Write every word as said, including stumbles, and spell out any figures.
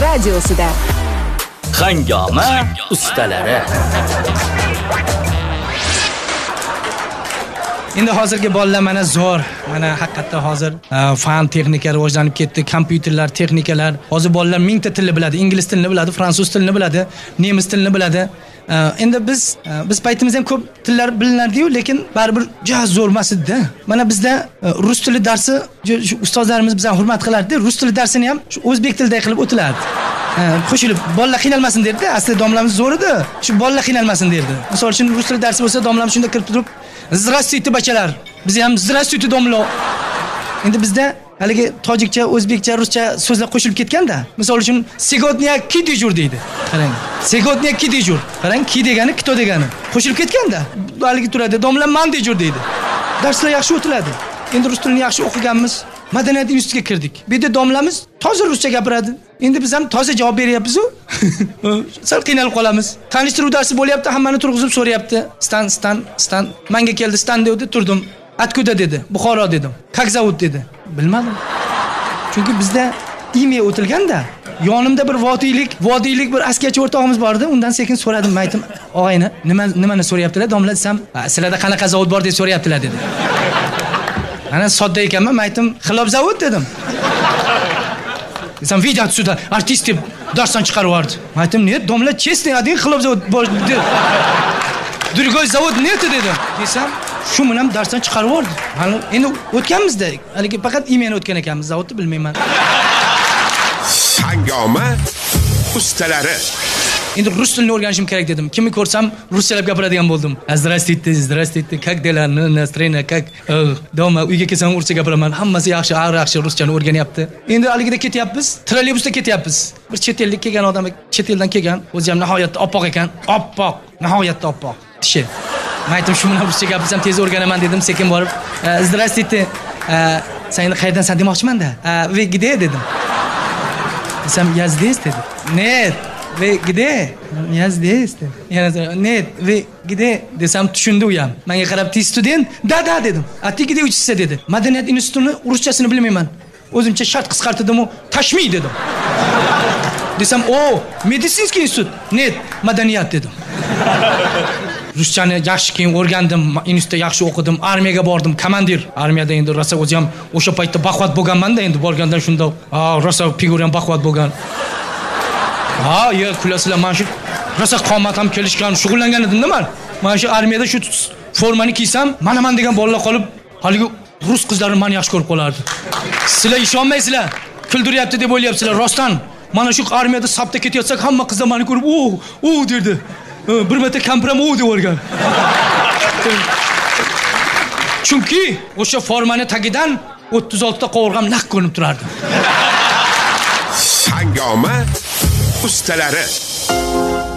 radiosida. Hangoma ustalari. Endi hozirgi bolalar mana zo'r, mana haqiqatda hozir fan texnika rivojlanib ketdi, kompyuterlar, texnikalar. Hozir bolalar mingta tilni biladi, ingliz tilini biladi, fransuz tilini biladi, nemis tilini biladi. Endi biz biz paytimizda ham ko'p tillar bilinardi-yu, lekin baribir juda zo'r emas edi. Mana bizda rus tili darsi ustozlarimiz bizdan hurmat qilardi. Rus tili darsini ham shu o'zbek tilida qilib o'tilardi. Qo'shilib bolalar qiynalmasin derdi. Aslida domlamiz zo'r edi. Shu bolalar qiynalmasin derdi. Misol uchun rus tili darsi bo'lsa, domlam shunda kirib turib, "Здравствуйте, bachalar." Biz ham "Здравствуйте, domlo." Endi bizda haligi tojikcha, o'zbekcha, ruscha so'zlar qo'shilib ketganda, misol uchun "Сегодня ки дежур" deydi. Qarang. "Сегодня ки дежур". Qarang, ki degani kito degani. Qo'shilib ketganda, haligi turadi, "Domlam man dejur" deydi. Darslar yaxshi o'tiladi. Endi rus tilini yaxshi o'qiganmiz. Madaniyat institutiga kirdik. Bu yerda domlamiz toza ruscha gapiradi. Endi biz ham toza javob beryapmiz-ku. Sal qiynalib qolamiz. Tanishtiruv darsi bo'lyapti, hammani turg'izib so'rayapti. Stan, stan, stan. Menga keldi, stan dedi, turdim. Atkuda dedi. Buxoro dedim. Как зовут dedi. Bilmadim. Chunki bizda imya o'tilganda, yonimda bir vodiylik, vodiylik bir askarchi o'rtog'imiz bor edi. Undan sekin so'radim, aytdim, "Og'ayni, nima nimani so'rayaptilar? Domla desam, sizlarda qanaqa zavod bor deb so'rayaptilar" dedi. Ana sodda ekanman, aytdim, "Xilob zavod" dedim. Desam, "Video отсюда, artist deb darsdan chiqarib yubordi." Aytdim, "Ne? Domla chestniy один xilob zavod bor" dedi. "Другой завод нет" dedim. Desam, shu bilan darsdan chiqarib yubordi. Hali endi o'tganmizda, haligi faqat imyani o'tgan ekanmiz, zavodni bilmayman. Hangoma ustalari. Endi rus tilini o'rganishim kerak dedim. Kimni ko'rsam ruschalab gapiradigan bo'ldim. "Здравствуйте, здравствуйте, как дела? Настроение как?" Do'ma uyga kelsam ruscha gapiraman. Hammasi yaxshi, har yaxshi ruschani o'rganyapti. Endi haligida ketyapmiz, trolleybusda ketyapmiz. Bir chet ellik kelgan odam, chet eldan kelgan, o'zi ham nihoyatda oppoq ekan. Oppoq, nihoyatda oppoq. Tishi. Men aytdim, shu bilan ruscha gapirsam tez o'rganaman dedim, sekin borib, "Здравствуйте, sen endi qayerdansan demoqchiman-da. Ve где dedim. Desam, "Я здесь" dedi. "Нет, ve где?" "Я здесь" dedi. Yana "Нет, ve где" desam tushundi u ham. Menga qarab, "Ты student?" "Da, da" dedim. "A ты где учишься" dedi. Madaniyat institutini ruschasini bilmayman. O'zimcha shart qisqartirdim, u "Tashmi" dedim. Desam, "O, meditsinskiy institut." "Нет, madaniyat" dedim. Ruschani yaxshi keyin o'rgandim, institutda yaxshi o'qidim, armiyaga bordim, komandir. Armiyada endi rosa o'zi ham o'sha paytda baquvvat bo'lganman-da, endi borgandan shunda, "Ha, rosa figuram baquvvat bo'lgan." Ha, ya kulasizlar, men shu rosa qomat ham kelishgan, shug'ullangan edim-da men. Men shu armiyada shu formani kiysam, mana men degan bolalar qolib, haligi rus qizlari meni yaxshi ko'rib qolardi. Sizlar ishonmaysizlar, kuldiryapti deb o'ylayapsizlar, rostdan. Mana shu armiyada sapda ketayotsak, hamma qizlar meni ko'rib, "O, o" derdi. Bir marta kampiram o deb o'rgan. Chunki o'sha formani tagidan o'ttiz olti ta qovurg'am naq ko'rinib turardi. Hangoma ustalari.